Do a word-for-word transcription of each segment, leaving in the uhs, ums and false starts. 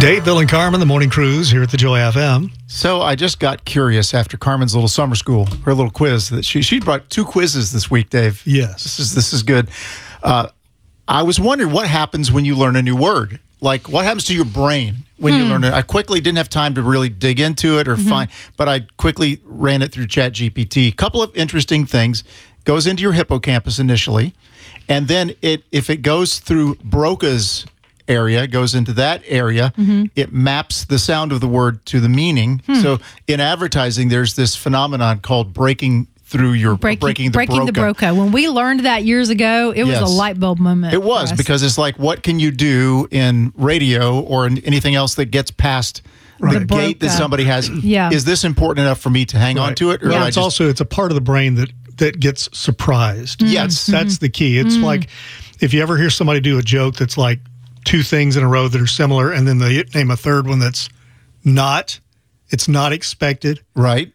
Dave, Bill, and Carmen, the morning cruise here at the Joy F M. So I just got curious after Carmen's little summer school, her little quiz that she she brought two quizzes this week, Dave. Yes, this is this is good. Uh, I was wondering what happens when you learn a new word. Like, what happens to your brain when hmm. you learn it? I quickly didn't have time to really dig into it or mm-hmm. find, but I quickly ran it through Chat G P T. A couple of interesting things. Goes into your hippocampus initially, and then it if it goes through Broca's area, goes into that area, mm-hmm. it maps the sound of the word to the meaning. Hmm. So in advertising, there's this phenomenon called breaking through your breaking, breaking the breaking Broca. the Broca. When we learned that years ago, it yes. was a light bulb moment. It was, because it's like, what can you do in radio or in anything else that gets past right. the, the gate that somebody has? Yeah. Is this important enough for me to hang right. on to it? Or yeah, I it's just... also it's a part of the brain that that gets surprised. Mm-hmm. Yes, that's the key. It's mm-hmm. like if you ever hear somebody do a joke that's like two things in a row that are similar, and then they name a third one that's not. It's not expected. Right.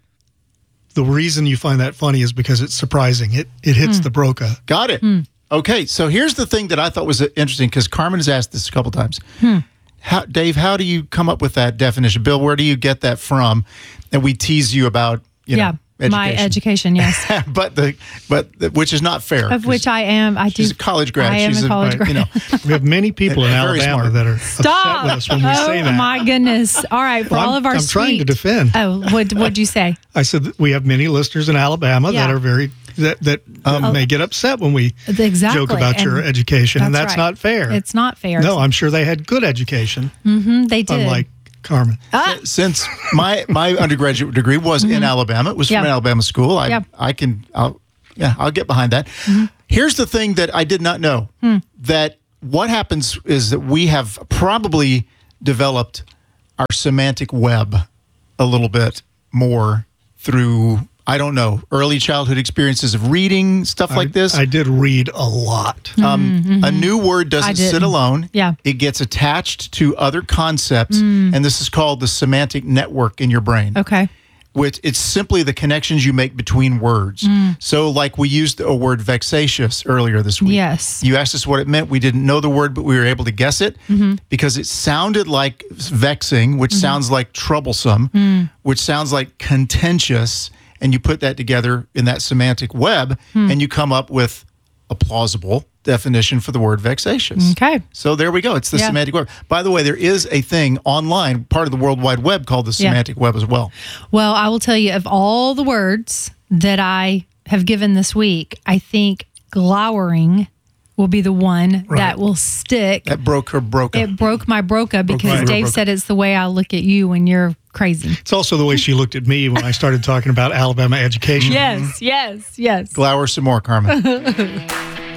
The reason you find that funny is because it's surprising. It it hits mm. the Broca. Got it. Mm. Okay, so here's the thing that I thought was interesting, because Carmen has asked this a couple times. Hmm. How, Dave, how do you come up with that definition? Bill, where do you get that from? And we tease you about, you yeah. know, education. My education, yes. but the but the, which is not fair. Of which I am. I she's do. a college grad. I am she's a college a, grad. You know, we have many people in Alabama smart. that are Stop. upset with us when we oh, say that. Oh my goodness! All right, for well, all of our I'm sweet, trying to defend. Oh, what what'd you say? I said that we have many listeners in Alabama yeah. that are very that that um, may get upset when we exactly. joke about and your education, that's and that's right. not fair. It's not fair. No, I'm sure they had good education. Mm-hmm, they did. Unlike Carmen. Ah. Since my my undergraduate degree was mm-hmm. in Alabama, it was yep. from an Alabama school. I yep. I can I'll, yeah I'll get behind that. Mm-hmm. Here's the thing that I did not know hmm. that what happens is that we have probably developed our semantic web a little bit more through, I don't know, early childhood experiences of reading, stuff I, like this. I did read a lot. Um, mm-hmm. A new word doesn't sit alone. Yeah. It gets attached to other concepts, mm. and this is called the semantic network in your brain. Okay. Which it's simply the connections you make between words. Mm. So like we used a word vexatious earlier this week. Yes. You asked us what it meant. We didn't know the word, but we were able to guess it mm-hmm. because it sounded like vexing, which mm-hmm. sounds like troublesome, mm. which sounds like contentious. And you put that together in that semantic web, hmm. and you come up with a plausible definition for the word vexatious. Okay. So there we go. It's the yeah. semantic web. By the way, there is a thing online, part of the World Wide Web, called the semantic yeah. web as well. Well, I will tell you, of all the words that I have given this week, I think glowering will be the one right. that will stick. That broke her broca. It broke my broca because broke Dave broca. said it's the way I look at you when you're crazy. It's also the way she looked at me when I started talking about Alabama education. Yes, yes, yes. Glower some more, Carmen.